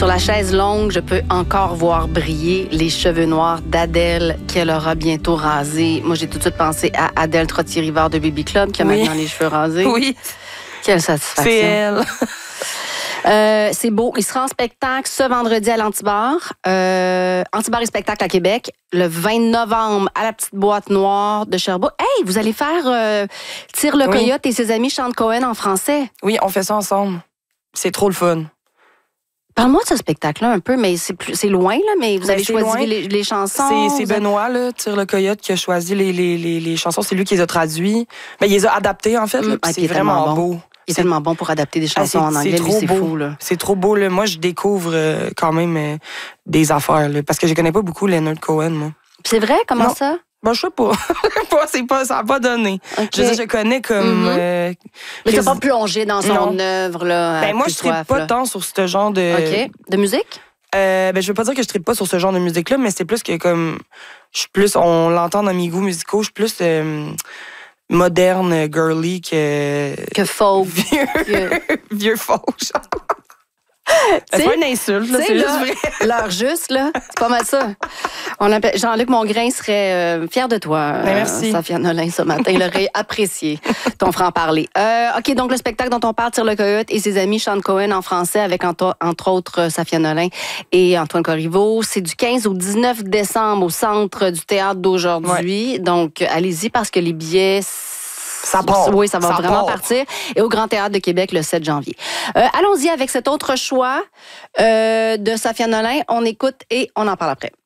Sur la chaise longue, je peux encore voir briller les cheveux noirs d'Adèle qu'elle aura bientôt rasés. Moi, j'ai tout de suite pensé à Adèle Trottier-Rivard de Baby Club qui a maintenant les cheveux rasés. Oui. Quelle satisfaction. C'est elle. C'est beau. Il sera en spectacle ce vendredi à l'Antibar. Antibar et spectacle à Québec. Le 20 novembre à la petite boîte noire de Sherbrooke. Hey, vous allez faire Tire le Coyote et ses amis chantent Cohen en français. Oui, on fait ça ensemble. C'est trop le fun. Parle-moi de ce spectacle-là un peu, mais c'est loin, là, mais vous avez choisi les chansons. C'est Benoît, là, Tire le Coyote, qui a choisi les chansons. C'est lui qui les a traduits. Mais il les a adaptées, en fait. Là, c'est vraiment beau. Il est tellement bon pour adapter des chansons en anglais, c'est fou. Là. C'est trop beau. Là. Moi, je découvre quand même des affaires, là, parce que je connais pas beaucoup Leonard Cohen, moi. C'est vrai? Comment ça? Ben, je sais pas. Ça n'a pas donné. Okay. Je connais comme... mais tu n'as pas plongé dans son œuvre, là. Ben, moi, je ne tripe pas tant sur ce genre de... OK. De musique? Ben, je veux pas dire que je tripe pas sur ce genre de musique-là, mais c'est plus que comme... Je suis plus... On l'entend dans mes goûts musicaux, je suis plus... moderne, girly que folk. Vieux folk, genre. C'est pas une insulte, là, c'est juste vrai. L'heure juste, là, c'est pas mal ça. Jean-Luc Mongrain serait fier de toi, Safia Nolin, ce matin. Il aurait apprécié ton franc-parler. OK, donc le spectacle dont on parle, Tire le Coyote et ses amis chantent Cohen en français avec, entre autres, Safia Nolin et Antoine Corriveau. C'est du 15 au 19 décembre au Centre du Théâtre d'aujourd'hui. Ouais. Donc, allez-y parce que les billets... Ça part. Oui, ça va vraiment partir. Et au Grand Théâtre de Québec le 7 janvier. Allons-y avec cet autre choix de Safia Nolin. On écoute et on en parle après.